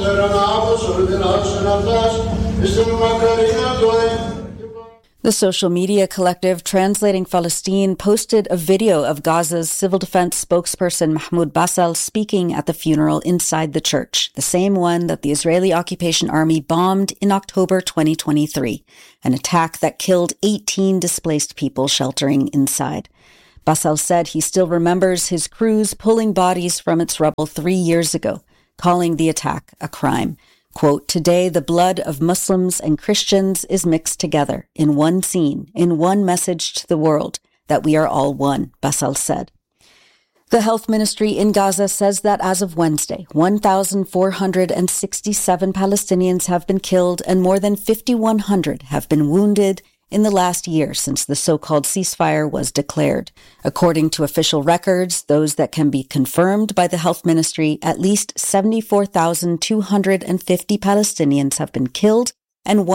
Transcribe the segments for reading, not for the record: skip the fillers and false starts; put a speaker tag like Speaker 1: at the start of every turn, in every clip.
Speaker 1: The social media collective Translating Palestine posted a video of Gaza's civil defense spokesperson Mahmoud Basal speaking at the funeral inside the church, the same one that the Israeli occupation army bombed in October 2023, an attack that killed 18 displaced people sheltering inside. Basal said he still remembers his crews pulling bodies from its rubble 3 years ago, calling the attack a crime. Quote, "Today, the blood of Muslims and Christians is mixed together in one scene, in one message to the world, that we are all one," Basal said. The health ministry in Gaza says that as of Wednesday, 1,467 Palestinians have been killed and more than 5,100 have been wounded in the last year since the so-called ceasefire was declared. According to official records, those that can be confirmed by the health ministry, at least 74,250 Palestinians have been killed and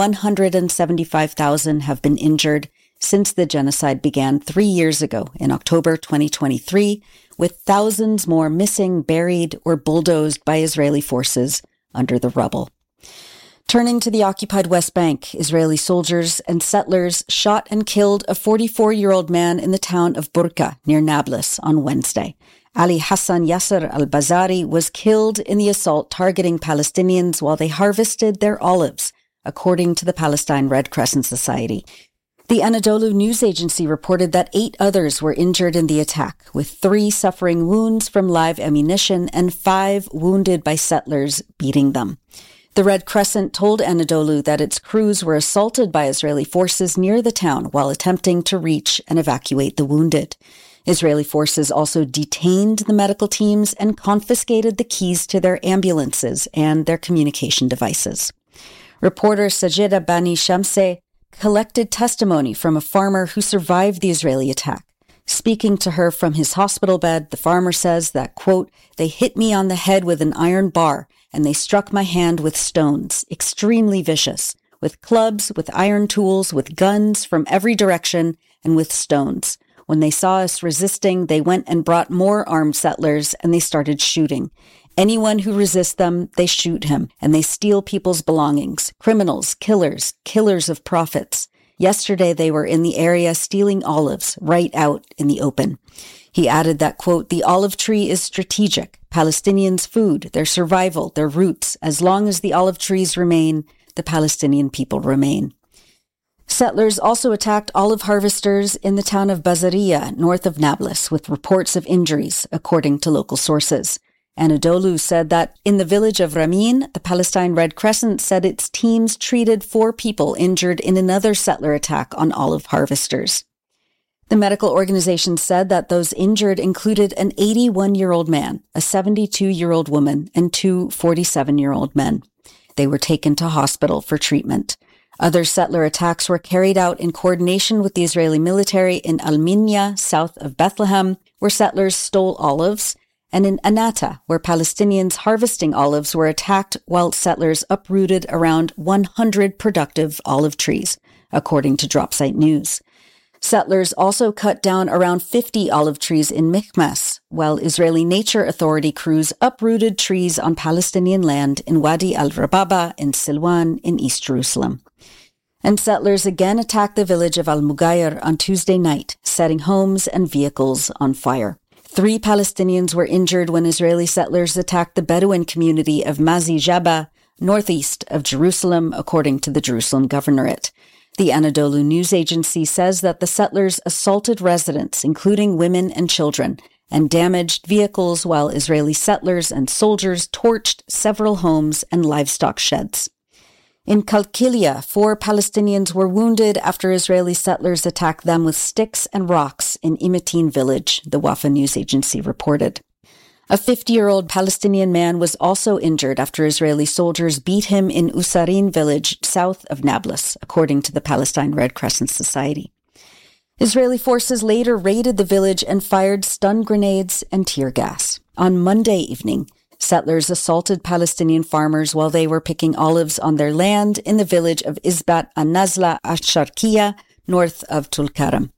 Speaker 1: 175,000 have been injured since the genocide began 3 years ago in October 2023, with thousands more missing, buried, or bulldozed by Israeli forces under the rubble. Turning to the occupied West Bank, Israeli soldiers and settlers shot and killed a 44-year-old man in the town of Burqa near Nablus on Wednesday. Ali Hassan Yasser al-Bazari was killed in the assault targeting Palestinians while they harvested their olives, according to the Palestine Red Crescent Society. The Anadolu news agency reported that 8 others were injured in the attack, with 3 suffering wounds from live ammunition and 5 wounded by settlers beating them. The Red Crescent told Anadolu that its crews were assaulted by Israeli forces near the town while attempting to reach and evacuate the wounded. Israeli forces also detained the medical teams and confiscated the keys to their ambulances and their communication devices. Reporter Sajida Bani Shamse collected testimony from a farmer who survived the Israeli attack. Speaking to her from his hospital bed, the farmer says that, quote, "They hit me on the head with an iron bar and they struck my hand with stones, extremely vicious, with clubs, with iron tools, with guns from every direction, and with stones. When they saw us resisting, they went and brought more armed settlers and they started shooting. Anyone who resists them, they shoot him, and they steal people's belongings. Criminals, killers, killers of prophets. Yesterday they were in the area stealing olives right out in the open." He added that, quote, "The olive tree is strategic. Palestinians' food, their survival, their roots. As long as the olive trees remain, the Palestinian people remain." Settlers also attacked olive harvesters in the town of Bazariya, north of Nablus, with reports of injuries, according to local sources. Anadolu said that in the village of Ramin, the Palestine Red Crescent said its teams treated 4 people injured in another settler attack on olive harvesters. The medical organization said that those injured included an 81-year-old man, a 72-year-old woman, and 2 47-year-old men. They were taken to hospital for treatment. Other settler attacks were carried out in coordination with the Israeli military in Al-Minya, south of Bethlehem, where settlers stole olives, and in Anata, where Palestinians harvesting olives were attacked while settlers uprooted around 100 productive olive trees, according to Dropsite News. Settlers also cut down around 50 olive trees in Michmas, while Israeli Nature Authority crews uprooted trees on Palestinian land in Wadi al-Rababa and Silwan in East Jerusalem. And settlers again attacked the village of Al-Mughayr on Tuesday night, setting homes and vehicles on fire. 3 Palestinians were injured when Israeli settlers attacked the Bedouin community of Mazi Jaba, northeast of Jerusalem, according to the Jerusalem Governorate. The Anadolu news agency says that the settlers assaulted residents, including women and children, and damaged vehicles while Israeli settlers and soldiers torched several homes and livestock sheds. In Kalkilia, 4 Palestinians were wounded after Israeli settlers attacked them with sticks and rocks in Imitin village, the Wafa news agency reported. A 50-year-old Palestinian man was also injured after Israeli soldiers beat him in Usarin village south of Nablus, according to the Palestine Red Crescent Society. Israeli forces later raided the village and fired stun grenades and tear gas. On Monday evening, settlers assaulted Palestinian farmers while they were picking olives on their land in the village of Izbat an-Nazla ash-Sharkiya, north of Tulkarem.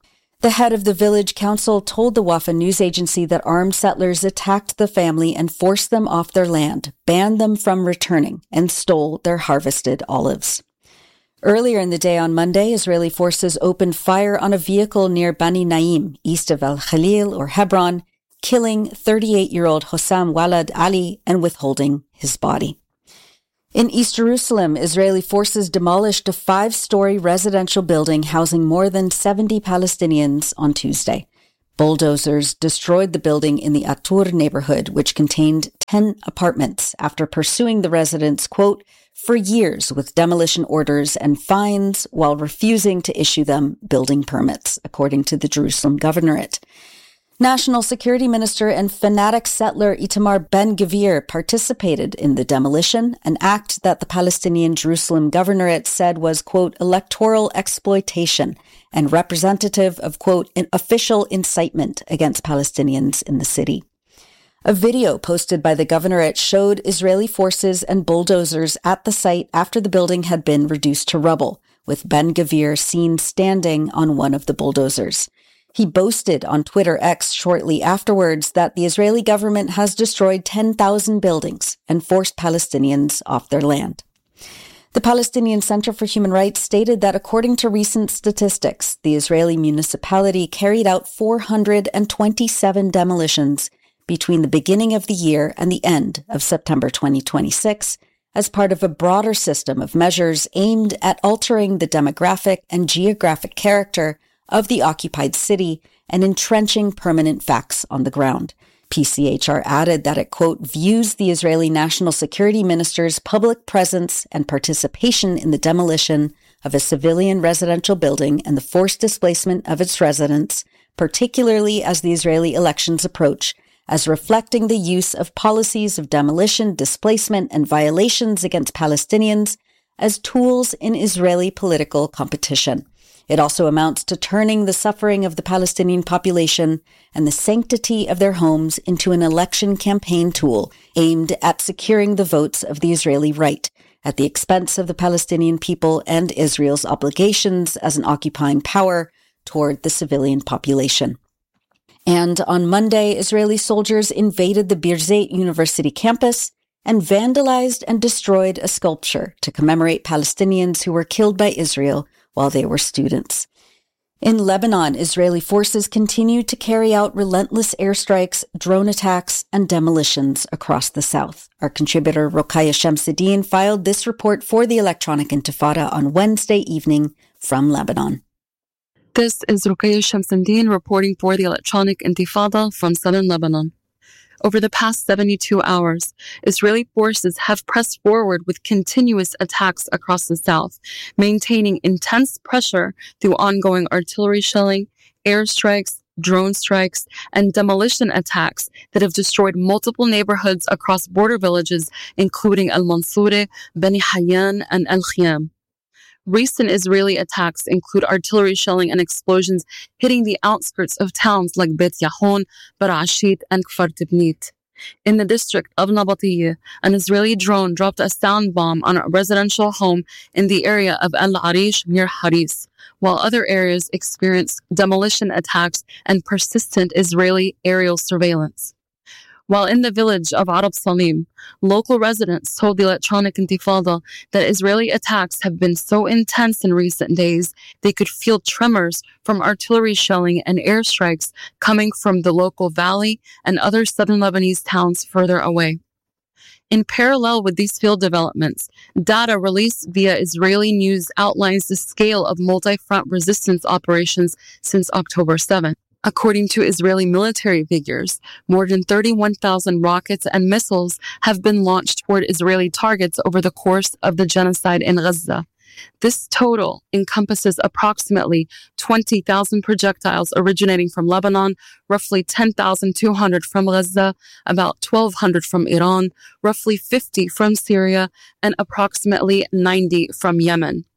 Speaker 1: The head of the village council told the Wafa news agency that armed settlers attacked the family and forced them off their land, banned them from returning, and stole their harvested olives. Earlier in the day on Monday, Israeli forces opened fire on a vehicle near Bani Naim, east of Al Khalil or Hebron, killing 38-year-old Hossam Walad Ali and withholding his body. In East Jerusalem, Israeli forces demolished a 5-story residential building housing more than 70 Palestinians on Tuesday. Bulldozers destroyed the building in the Atur neighborhood, which contained 10 apartments, after pursuing the residents, quote, for years with demolition orders and fines while refusing to issue them building permits, according to the Jerusalem Governorate. National Security Minister and fanatic settler Itamar Ben-Gvir participated in the demolition, an act that the Palestinian Jerusalem Governorate said was, quote, electoral exploitation and representative of, quote, an official incitement against Palestinians in the city. A video posted by the Governorate showed Israeli forces and bulldozers at the site after the building had been reduced to rubble, with Ben-Gvir seen standing on one of the bulldozers. He boasted on Twitter X shortly afterwards that the Israeli government has destroyed 10,000 buildings and forced Palestinians off their land. The Palestinian Center for Human Rights stated that according to recent statistics, the Israeli municipality carried out 427 demolitions between the beginning of the year and the end of September 2026 as part of a broader system of measures aimed at altering the demographic and geographic character of the occupied city and entrenching permanent facts on the ground. PCHR added that it, quote, views the Israeli National Security Minister's public presence and participation in the demolition of a civilian residential building and the forced displacement of its residents, particularly as the Israeli elections approach, as reflecting the use of policies of demolition, displacement, and violations against Palestinians as tools in Israeli political competition. It also amounts to turning the suffering of the Palestinian population and the sanctity of their homes into an election campaign tool aimed at securing the votes of the Israeli right, at the expense of the Palestinian people and Israel's obligations as an occupying power toward the civilian population. And on Monday, Israeli soldiers invaded the Birzeit University campus and vandalized and destroyed a sculpture to commemorate Palestinians who were killed by Israel while they were students. In Lebanon, Israeli forces continue to carry out relentless airstrikes, drone attacks, and demolitions across the south. Our contributor Rokhaya Shamsuddin filed this report for the Electronic Intifada on Wednesday evening from Lebanon.
Speaker 2: This is Rokhaya Shamsuddin reporting for the Electronic Intifada from southern Lebanon. Over the past 72 hours, Israeli forces have pressed forward with continuous attacks across the south, maintaining intense pressure through ongoing artillery shelling, airstrikes, drone strikes, and demolition attacks that have destroyed multiple neighborhoods across border villages, including Al-Mansoureh, Bani Hayyan, and Al-Khiyam. Recent Israeli attacks include artillery shelling and explosions hitting the outskirts of towns like Bet Yahon, Barashit, and Kfar Tibnit. In the district of Nabatiyeh, an Israeli drone dropped a sound bomb on a residential home in the area of Al Arish near Haris, while other areas experienced demolition attacks and persistent Israeli aerial surveillance. While in the village of Arab Salim, local residents told the Electronic Intifada that Israeli attacks have been so intense in recent days they could feel tremors from artillery shelling and airstrikes coming from the local valley and other southern Lebanese towns further away. In parallel with these field developments, data released via Israeli news outlines the scale of multi-front resistance operations since October 7th. According to Israeli military figures, more than 31,000 rockets and missiles have been launched toward Israeli targets over the course of the genocide in Gaza. This total encompasses approximately 20,000 projectiles originating from Lebanon, roughly 10,200 from Gaza, about 1,200 from Iran, roughly 50 from Syria, and approximately 90 from Yemen.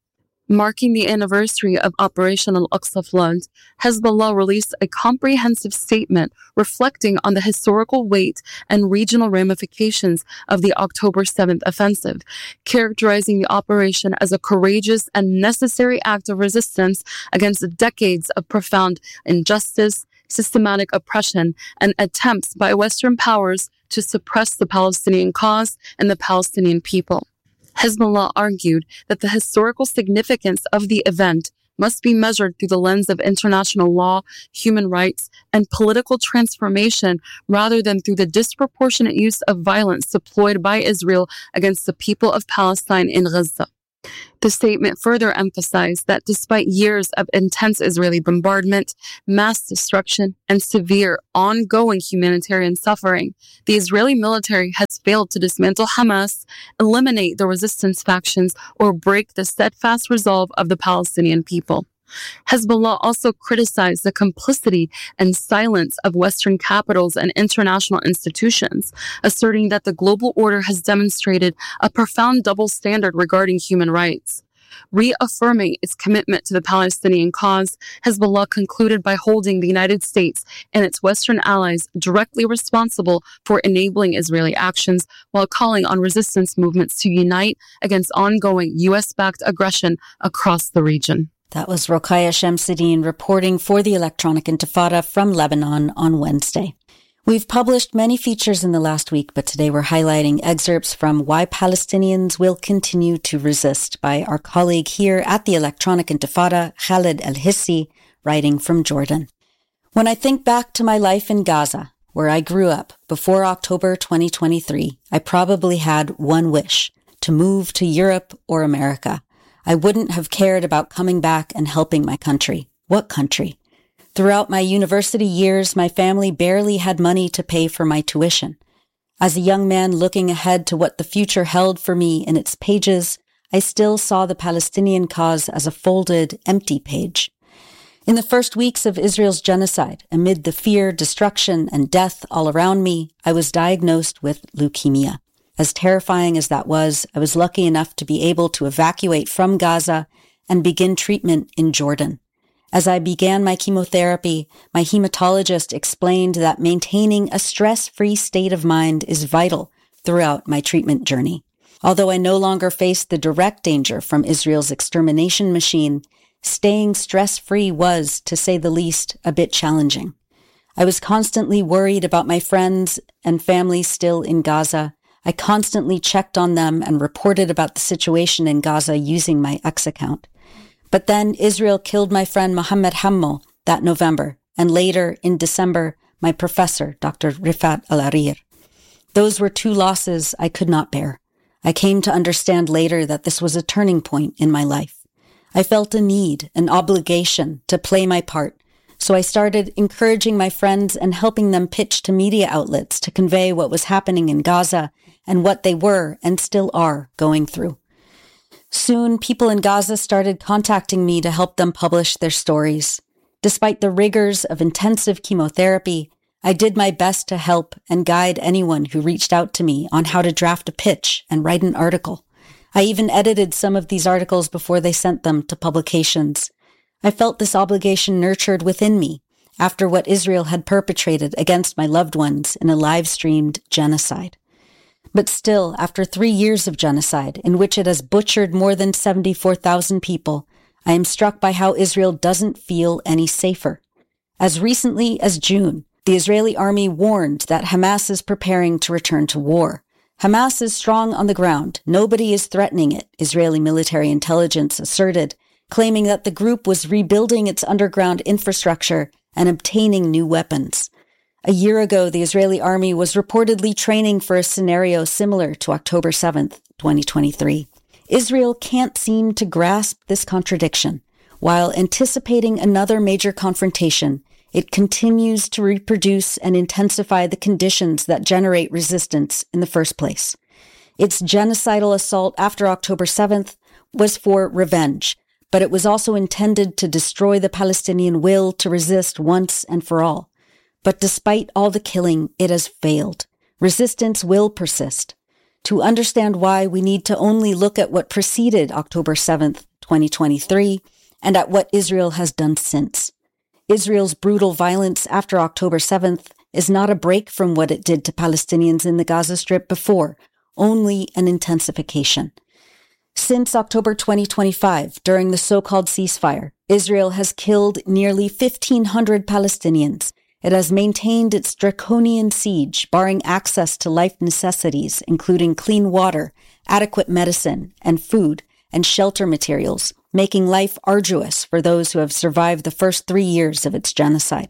Speaker 2: Marking the anniversary of Operation Al-Aqsa Flood, Hezbollah released a comprehensive statement reflecting on the historical weight and regional ramifications of the October 7th offensive, characterizing the operation as a courageous and necessary act of resistance against decades of profound injustice, systematic oppression, and attempts by Western powers to suppress the Palestinian cause and the Palestinian people. Hezbollah argued that the historical significance of the event must be measured through the lens of international law, human rights, and political transformation rather than through the disproportionate use of violence deployed by Israel against the people of Palestine in Gaza. The statement further emphasized that despite years of intense Israeli bombardment, mass destruction, and severe ongoing humanitarian suffering, the Israeli military has failed to dismantle Hamas, eliminate the resistance factions, or break the steadfast resolve of the Palestinian people. Hezbollah also criticized the complicity and silence of Western capitals and international institutions, asserting that the global order has demonstrated a profound double standard regarding human rights. Reaffirming its commitment to the Palestinian cause, Hezbollah concluded by holding the United States and its Western allies directly responsible for enabling Israeli actions while calling on resistance movements to unite against ongoing U.S.-backed aggression across the region.
Speaker 1: That was Rokhaya Shamsuddin reporting for the Electronic Intifada from Lebanon on Wednesday. We've published many features in the last week, but today we're highlighting excerpts from Why Palestinians Will Continue to Resist by our colleague here at the Electronic Intifada, Khaled El-Hissi, writing from Jordan. When I think back to my life in Gaza, where I grew up before October 2023, I probably had one wish: to move to Europe or America. I wouldn't have cared about coming back and helping my country. What country? Throughout my university years, my family barely had money to pay for my tuition. As a young man looking ahead to what the future held for me in its pages, I still saw the Palestinian cause as a folded, empty page. In the first weeks of Israel's genocide, amid the fear, destruction, and death all around me, I was diagnosed with leukemia. As terrifying as that was, I was lucky enough to be able to evacuate from Gaza and begin treatment in Jordan. As I began my chemotherapy, my hematologist explained that maintaining a stress-free state of mind is vital throughout my treatment journey. Although I no longer faced the direct danger from Israel's extermination machine, staying stress-free was, to say the least, a bit challenging. I was constantly worried about my friends and family still in Gaza. I constantly checked on them and reported about the situation in Gaza using my X account. But then Israel killed my friend Mohammed Hammo that November, and later, in December, my professor, Dr. Rifat Al-Arir. Those were two losses I could not bear. I came to understand later that this was a turning point in my life. I felt a need, an obligation to play my part, so I started encouraging my friends and helping them pitch to media outlets to convey what was happening in Gaza and what they were and still are going through. Soon, people in Gaza started contacting me to help them publish their stories. Despite the rigors of intensive chemotherapy, I did my best to help and guide anyone who reached out to me on how to draft a pitch and write an article. I even edited some of these articles before they sent them to publications. I felt this obligation nurtured within me after what Israel had perpetrated against my loved ones in a live-streamed genocide. But still, after 3 years of genocide, in which it has butchered more than 74,000 people, I am struck by how Israel doesn't feel any safer. As recently as June, the Israeli army warned that Hamas is preparing to return to war. Hamas is strong on the ground. Nobody is threatening it, Israeli military intelligence asserted, claiming that the group was rebuilding its underground infrastructure and obtaining new weapons. A year ago, the Israeli army was reportedly training for a scenario similar to October 7th, 2023. Israel can't seem to grasp this contradiction. While anticipating another major confrontation, it continues to reproduce and intensify the conditions that generate resistance in the first place. Its genocidal assault after October 7th was for revenge, but it was also intended to destroy the Palestinian will to resist once and for all. But despite all the killing, it has failed. Resistance will persist. To understand why, we need to only look at what preceded October 7th, 2023, and at what Israel has done since. Israel's brutal violence after October 7th is not a break from what it did to Palestinians in the Gaza Strip before, only an intensification. Since October 2025, during the so-called ceasefire, Israel has killed nearly 1,500 Palestinians. It has maintained its draconian siege, barring access to life necessities, including clean water, adequate medicine and food, and shelter materials, making life arduous for those who have survived the first 3 years of its genocide.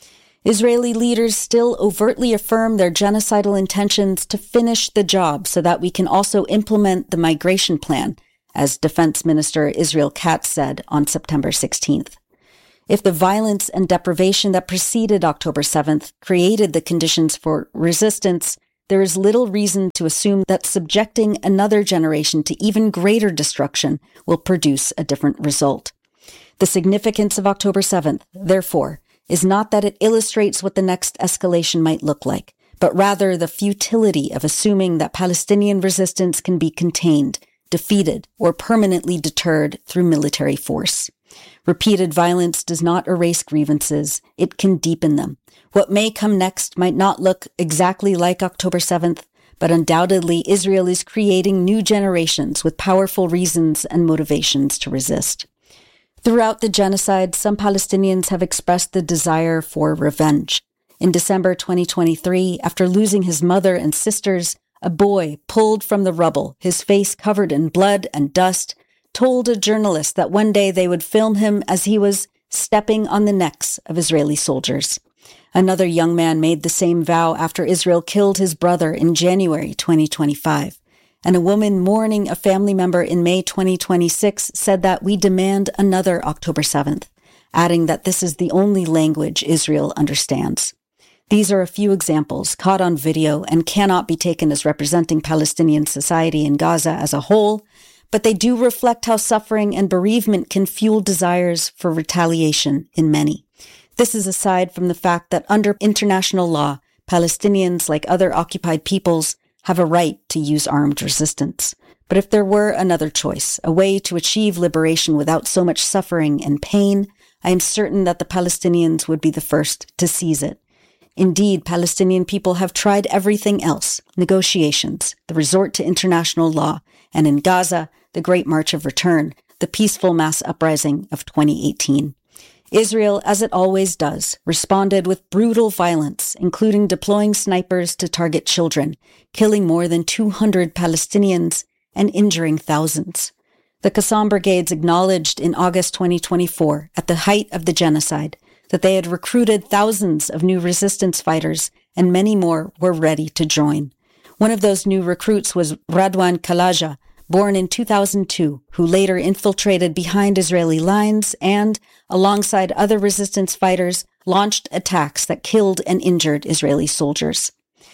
Speaker 1: Israeli leaders still overtly affirm their genocidal intentions to finish the job so that we can also implement the migration plan, as Defense Minister Israel Katz said on September 16th. If the violence and deprivation that preceded October 7th created the conditions for resistance, there is little reason to assume that subjecting another generation to even greater destruction will produce a different result. The significance of October 7th, therefore, is not that it illustrates what the next escalation might look like, but rather the futility of assuming that Palestinian resistance can be contained, defeated, or permanently deterred through military force. Repeated violence does not erase grievances, it can deepen them. What may come next might not look exactly like October 7th, but undoubtedly Israel is creating new generations with powerful reasons and motivations to resist. Throughout the genocide, some Palestinians have expressed the desire for revenge. In December 2023, after losing his mother and sisters, a boy pulled from the rubble, his face covered in blood and dust, told a journalist that one day they would film him as he was stepping on the necks of Israeli soldiers. Another young man made the same vow after Israel killed his brother in January 2025. And a woman mourning a family member in May 2026 said that we demand another October 7th, adding that this is the only language Israel understands. These are a few examples caught on video and cannot be taken as representing Palestinian society in Gaza as a whole, but they do reflect how suffering and bereavement can fuel desires for retaliation in many. This is aside from the fact that under international law, Palestinians, like other occupied peoples, have a right to use armed resistance. But if there were another choice, a way to achieve liberation without so much suffering and pain, I am certain that the Palestinians would be the first to seize it. Indeed, Palestinian people have tried everything else, negotiations, the resort to international law, and in Gaza, the Great March of Return, the peaceful mass uprising of 2018. Israel, as it always does, responded with brutal violence, including deploying snipers to target children, killing more than 200 Palestinians and injuring thousands. The Qassam Brigades acknowledged in August 2024, at the height of the genocide, that they had recruited thousands of new resistance fighters and many more were ready to join. One of those new recruits was Radwan Kalaja, born in 2002, who later infiltrated behind Israeli lines and, alongside other resistance fighters, launched attacks that killed and injured Israeli soldiers.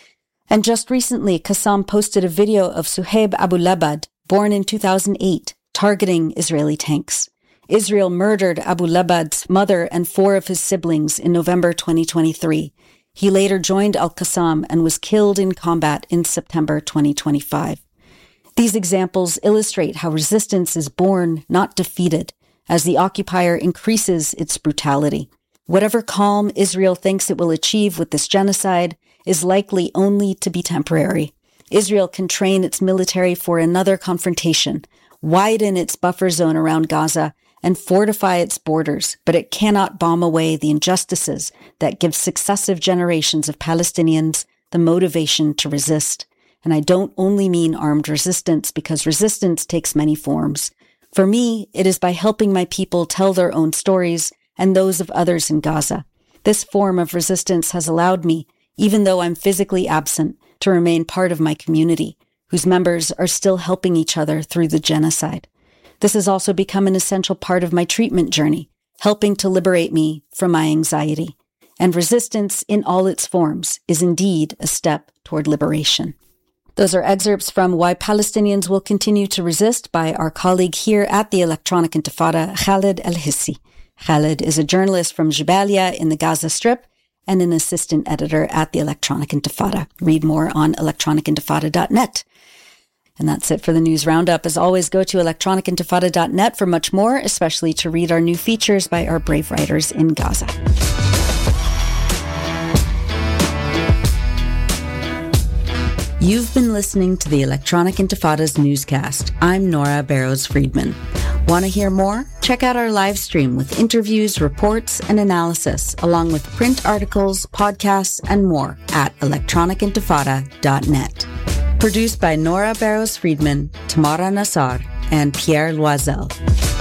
Speaker 1: And just recently, Qassam posted a video of Suhaib Abu Labad, born in 2008, targeting Israeli tanks. Israel murdered Abu Labad's mother and 4 of his siblings in November 2023. He later joined Al-Qassam and was killed in combat in September 2025. These examples illustrate how resistance is born, not defeated, as the occupier increases its brutality. Whatever calm Israel thinks it will achieve with this genocide is likely only to be temporary. Israel can train its military for another confrontation, widen its buffer zone around Gaza, and fortify its borders, but it cannot bomb away the injustices that give successive generations of Palestinians the motivation to resist. And I don't only mean armed resistance, because resistance takes many forms. For me, it is by helping my people tell their own stories and those of others in Gaza. This form of resistance has allowed me, even though I'm physically absent, to remain part of my community, whose members are still helping each other through the genocide. This has also become an essential part of my treatment journey, helping to liberate me from my anxiety. And resistance in all its forms is indeed a step toward liberation. Those are excerpts from Why Palestinians Will Continue to Resist by our colleague here at the Electronic Intifada, Khaled El-Hissi. Khaled is a journalist from Jabalia in the Gaza Strip and an assistant editor at the Electronic Intifada. Read more on electronicintifada.net. And that's it for the News Roundup. As always, go to electronicintifada.net for much more, especially to read our new features by our brave writers in Gaza. You've been listening to the Electronic Intifada's newscast. I'm Nora Barrows-Friedman. Want to hear more? Check out our live stream with interviews, reports, and analysis, along with print articles, podcasts, and more at electronicintifada.net. Produced by Nora Barrows-Friedman, Tamara Nassar, and Pierre Loisel.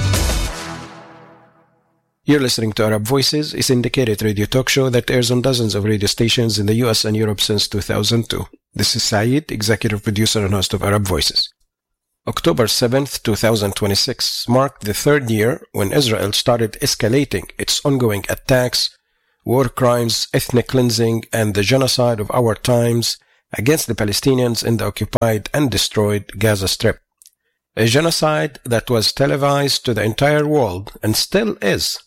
Speaker 3: You're listening to Arab Voices, a syndicated radio talk show that airs on dozens of radio stations in the US and Europe since 2002. This is Saeed, executive producer and host of Arab Voices. October 7th, 2026 marked the third year when Israel started escalating its ongoing attacks, war crimes, ethnic cleansing, and the genocide of our times against the Palestinians in the occupied and destroyed Gaza Strip. A genocide that was televised to the entire world and still is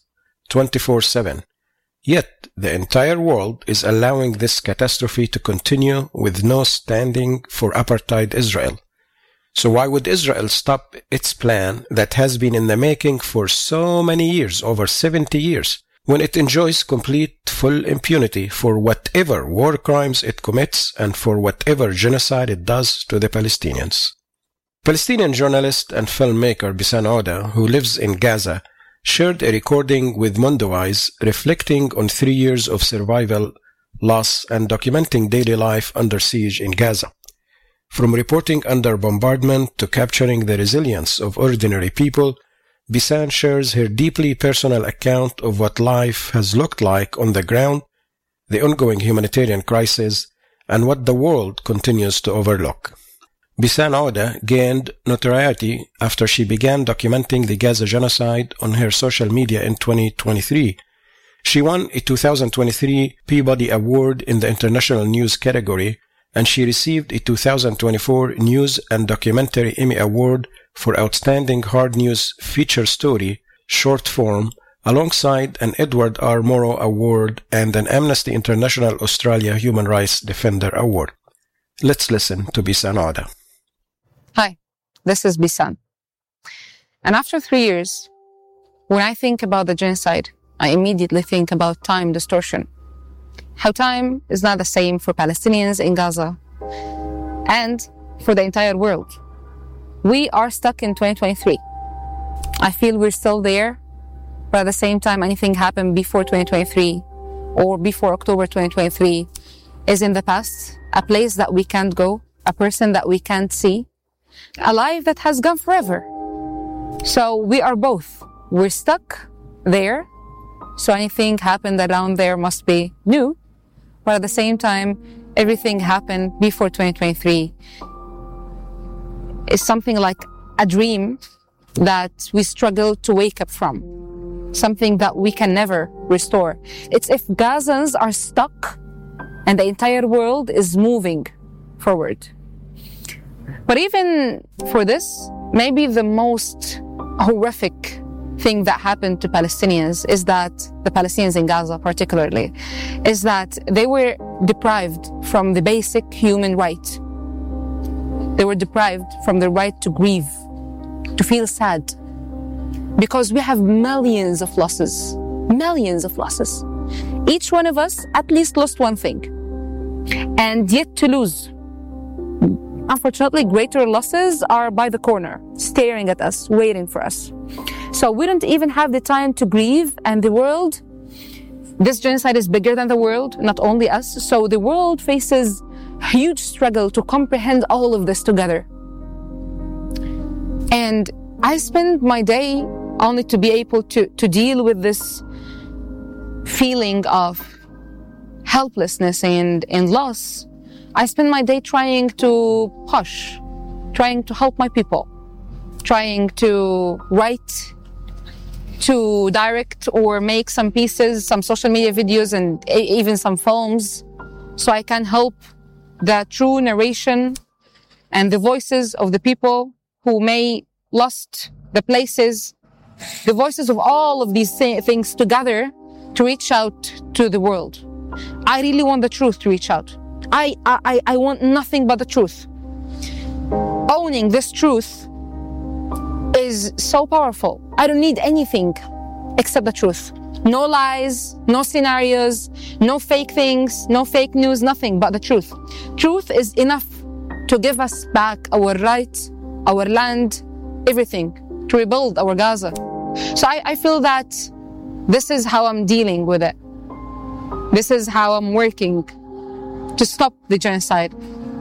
Speaker 3: 24/7. Yet, the entire world is allowing this catastrophe to continue with no standing for apartheid Israel. So why would Israel stop its plan that has been in the making for so many years, over 70 years, when it enjoys complete, full impunity for whatever war crimes it commits and for whatever genocide it does to the Palestinians? Palestinian journalist and filmmaker Bisan Oda, who lives in Gaza, shared a recording with Mondoweiss reflecting on 3 years of survival, loss, and documenting daily life under siege in Gaza. From reporting under bombardment to capturing the resilience of ordinary people, Bisan shares her deeply personal account of what life has looked like on the ground, the ongoing humanitarian crisis, and what the world continues to overlook. Bisan Oda gained notoriety after she began documenting the Gaza genocide on her social media in 2023. She won a 2023 Peabody Award in the International News category, and she received a 2024 News and Documentary Emmy Award for Outstanding Hard News Feature Story, Short Form, alongside an Edward R. Morrow Award and an Amnesty International Australia Human Rights Defender Award. Let's listen to Bisan Oda.
Speaker 4: Hi, this is Bisan. And after 3 years, when I think about the genocide, I immediately think about time distortion. How time is not the same for Palestinians in Gaza and for the entire world. We are stuck in 2023. I feel we're still there, but at the same time, anything happened before 2023 or before October 2023 is in the past, a place that we can't go, a person that we can't see, a life that has gone forever. So we are both. We're stuck there, so anything happened around there must be new, but at the same time, everything happened before 2023. It's something like a dream that we struggle to wake up from, something that we can never restore. It's if Gazans are stuck and the entire world is moving forward. But even for this, maybe the most horrific thing that happened to Palestinians is that, the Palestinians in Gaza particularly, is that they were deprived from the basic human right. They were deprived from the right to grieve, to feel sad, because we have millions of losses. Each one of us at least lost one thing, and yet to lose. Unfortunately, greater losses are by the corner, staring at us, waiting for us. So we don't even have the time to grieve, and the world, this genocide is bigger than the world, not only us. So the world faces a huge struggle to comprehend all of this together. And I spend my day only to be able to deal with this feeling of helplessness and loss. I spend my day trying to push, trying to help my people, trying to write, to direct or make some pieces, some social media videos, and even some films, so I can help the true narration and the voices of the people who may lost the places, the voices of all of these things together to reach out to the world. I really want the truth to reach out. I want nothing but the truth. owning this truth is so powerful. I don't need anything except the truth. No lies, no scenarios, no fake things, no fake news, nothing but the truth. Truth is enough to give us back our rights, our land, everything, to rebuild our Gaza. So I feel that this is how I'm dealing with it. This is how I'm working to stop the genocide.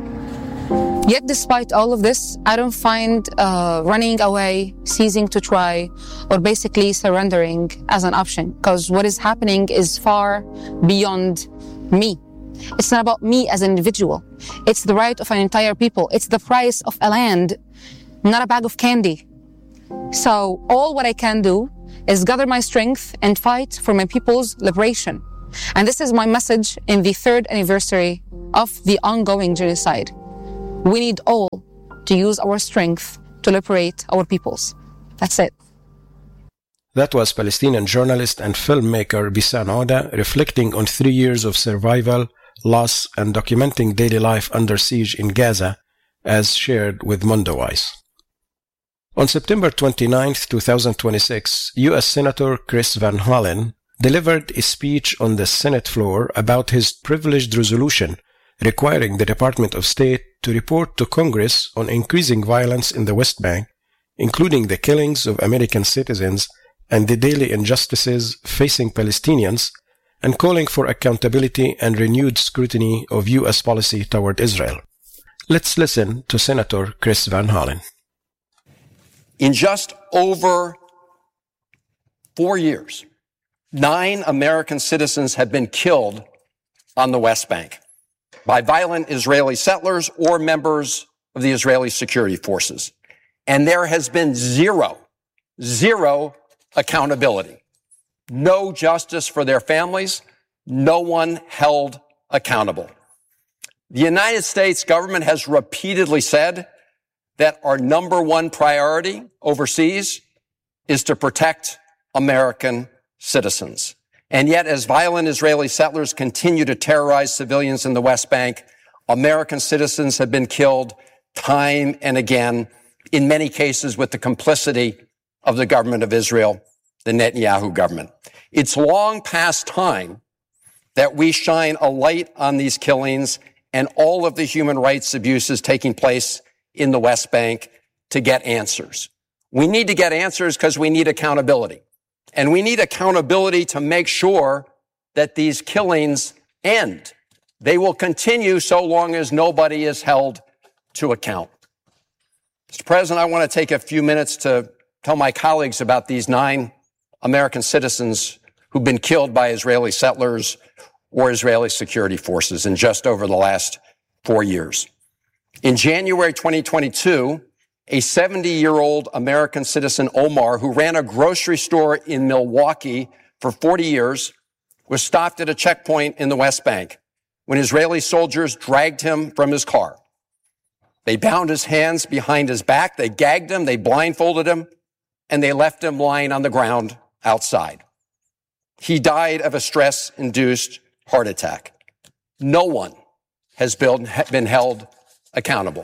Speaker 4: Yet despite all of this, I don't find running away, ceasing to try, or basically surrendering as an option, because what is happening is far beyond me. It's not about me as an individual. It's the right of an entire people. It's the price of a land, not a bag of candy. So all what I can do is gather my strength and fight for my people's liberation. And this is my message in the 3rd anniversary of the ongoing genocide. We need all to use our strength to liberate our peoples. That's it.
Speaker 3: That was Palestinian journalist and filmmaker Bisan Oda reflecting on 3 years of survival, loss, and documenting daily life under siege in Gaza, as shared with Mondoweiss. On September 29, 2026, U.S. Senator Chris Van Hollen delivered a speech on the Senate floor about his privileged resolution requiring the Department of State to report to Congress on increasing violence in the West Bank, including the killings of American citizens and the daily injustices facing Palestinians, and calling for accountability and renewed scrutiny of U.S. policy toward Israel. Let's listen to Senator Chris Van Hollen.
Speaker 5: In just over 4 years, 9 American citizens have been killed on the West Bank by violent Israeli settlers or members of the Israeli security forces. And there has been zero accountability. No justice for their families. No one held accountable. The United States government has repeatedly said that our number one priority overseas is to protect American citizens. And yet, as violent Israeli settlers continue to terrorize civilians in the West Bank, American citizens have been killed time and again, in many cases with the complicity of the government of Israel, the Netanyahu government. It's long past time that we shine a light on these killings and all of the human rights abuses taking place in the West Bank to get answers. We need to get answers because we need accountability. And we need accountability to make sure that these killings end. They will continue so long as nobody is held to account. Mr. President, I want to take a few minutes to tell my colleagues about these 9 American citizens who've been killed by Israeli settlers or Israeli security forces in just over the last 4 years. In January 2022, a 70-year-old American citizen, Omar, who ran a grocery store in Milwaukee for 40 years, was stopped at a checkpoint in the West Bank when Israeli soldiers dragged him from his car. They bound his hands behind his back, they gagged him, they blindfolded him, and they left him lying on the ground outside. He died of a stress-induced heart attack. No one has been held accountable.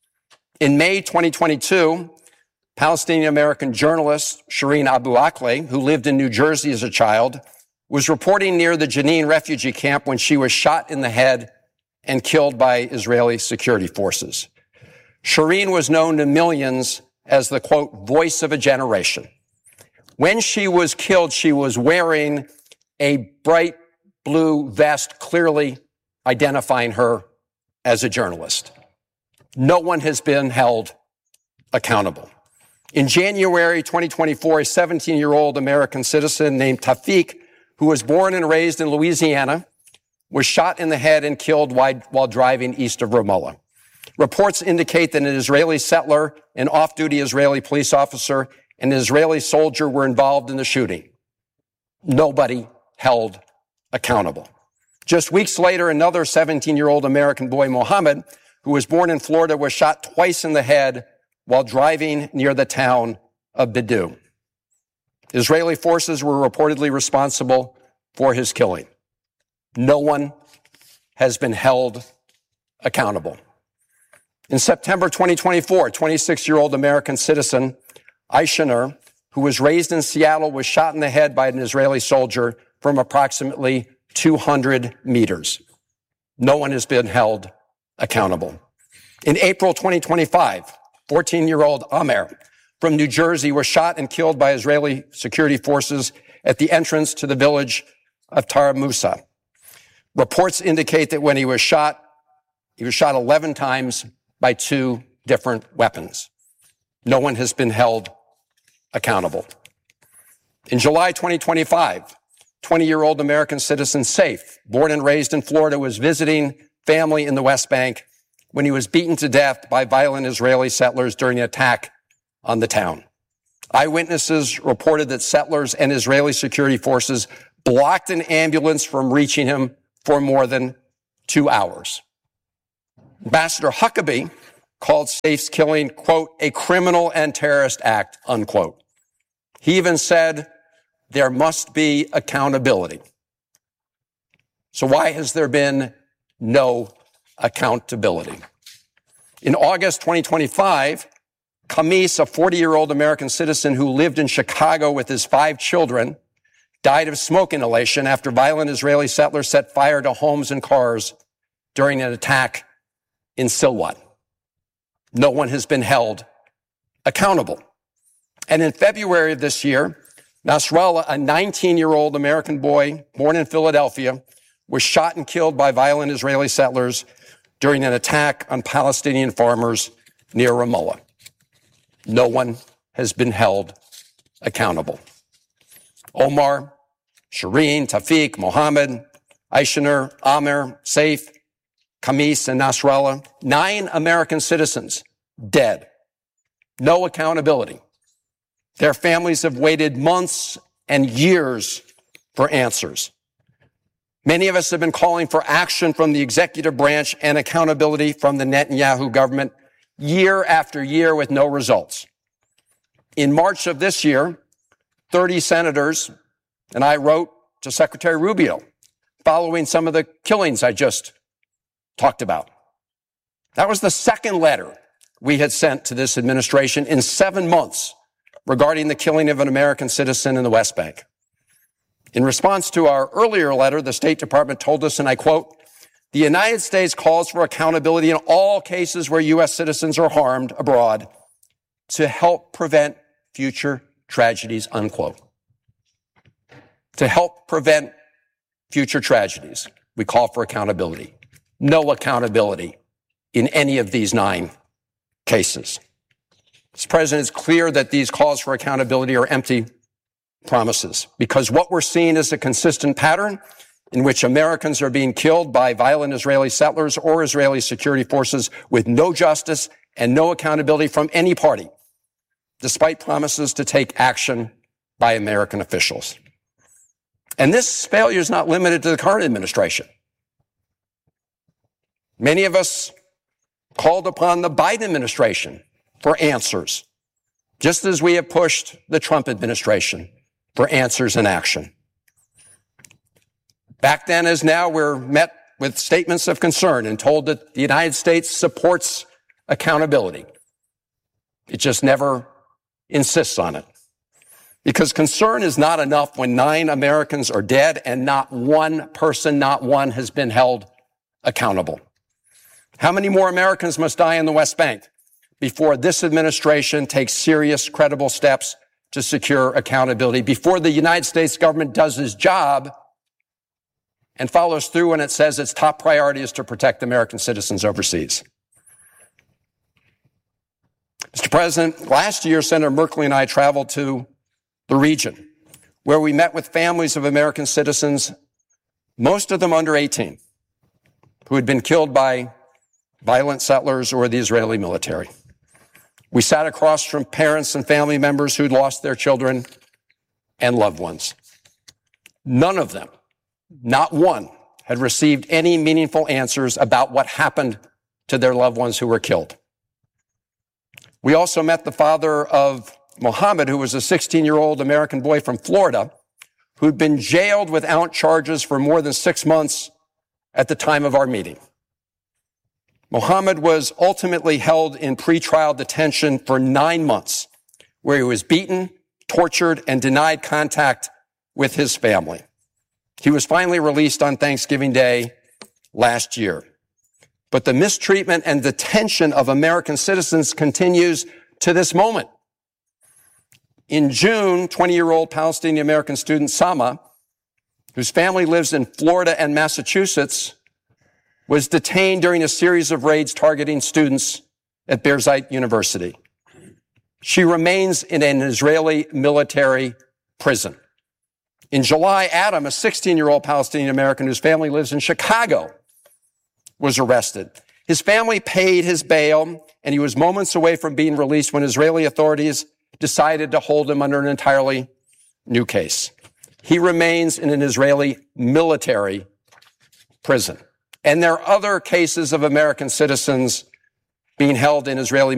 Speaker 5: In May 2022, Palestinian-American journalist Shireen Abu Akleh, who lived in New Jersey as a child, was reporting near the Jenin refugee camp when she was shot in the head and killed by Israeli security forces. Shireen was known to millions as the, quote, voice of a generation. When she was killed, she was wearing a bright blue vest, clearly identifying her as a journalist. No one has been held accountable. In January 2024, a 17-year-old American citizen named Tawfiq, who was born and raised in Louisiana, was shot in the head and killed while driving east of Ramallah. Reports indicate that an Israeli settler, an off-duty Israeli police officer, and an Israeli soldier were involved in the shooting. Nobody held accountable. Just weeks later, another 17-year-old American boy, Mohammed, who was born in Florida, was shot twice in the head while driving near the town of Bedu. Israeli forces were reportedly responsible for his killing. No one has been held accountable. In September 2024, 26-year-old American citizen Aishanur, who was raised in Seattle, was shot in the head by an Israeli soldier from approximately 200 meters. No one has been held accountable. In April 2025, 14-year-old Amer from New Jersey was shot and killed by Israeli security forces at the entrance to the village of Tara Musa. Reports indicate that when he was shot 11 times by 2 different weapons. No one has been held accountable. In July 2025, 20-year-old American citizen Saif, born and raised in Florida, was visiting family in the West Bank when he was beaten to death by violent Israeli settlers during an attack on the town. Eyewitnesses reported that settlers and Israeli security forces blocked an ambulance from reaching him for more than 2 hours. Ambassador Huckabee called Saif's killing, quote, a criminal and terrorist act, unquote. He even said there must be accountability. So why has there been no accountability? In August 2025, Kamis, a 40-year-old American citizen who lived in Chicago with his 5 children, died of smoke inhalation after violent Israeli settlers set fire to homes and cars during an attack in Silwat. No one has been held accountable. And in February of this year, Nasrallah, a 19-year-old American boy born in Philadelphia, was shot and killed by violent Israeli settlers during an attack on Palestinian farmers near Ramallah. No one has been held accountable. Omar, Shireen, Tafiq, Mohammed, Aishanur, Amer, Saif, Kamis, and Nasrallah, 9 American citizens dead. No accountability. Their families have waited months and years for answers. Many of us have been calling for action from the executive branch and accountability from the Netanyahu government year after year with no results. In March of this year, 30 senators and I wrote to Secretary Rubio following some of the killings I just talked about. That was the second letter we had sent to this administration in 7 months regarding the killing of an American citizen in the West Bank. In response to our earlier letter, the State Department told us, and I quote, "The United States calls for accountability in all cases where U.S. citizens are harmed abroad to help prevent future tragedies," unquote. To help prevent future tragedies, we call for accountability. No accountability in any of these 9 cases. Mr. President, it's clear that these calls for accountability are empty promises, because what we're seeing is a consistent pattern in which Americans are being killed by violent Israeli settlers or Israeli security forces with no justice and no accountability from any party, despite promises to take action by American officials. And this failure is not limited to the current administration. Many of us called upon the Biden administration for answers, just as we have pushed the Trump administration for answers and action. Back then as now, we're met with statements of concern and told that the United States supports accountability. It just never insists on it. Because concern is not enough when 9 Americans are dead and not one person, not one, has been held accountable. How many more Americans must die in the West Bank before this administration takes serious, credible steps to secure accountability, before the United States government does its job and follows through when it says its top priority is to protect American citizens overseas? Mr. President, last year, Senator Merkley and I traveled to the region where we met with families of American citizens, most of them under 18, who had been killed by violent settlers or the Israeli military. We sat across from parents and family members who'd lost their children and loved ones. None of them, not one, had received any meaningful answers about what happened to their loved ones who were killed. We also met the father of Mohammed, who was a 16-year-old American boy from Florida who'd been jailed without charges for more than 6 months at the time of our meeting. Mohammed was ultimately held in pretrial detention for 9 months, where he was beaten, tortured, and denied contact with his family. He was finally released on Thanksgiving Day last year. But the mistreatment and detention of American citizens continues to this moment. In June, 20-year-old Palestinian-American student Sama, whose family lives in Florida and Massachusetts, was detained during a series of raids targeting students at Birzeit University. She remains in an Israeli military prison. In July, Adam, a 16-year-old Palestinian-American whose family lives in Chicago, was arrested. His family paid his bail, and he was moments away from being released when Israeli authorities decided to hold him under an entirely new case. He remains in an Israeli military prison. And there are other cases of American citizens being held in Israeli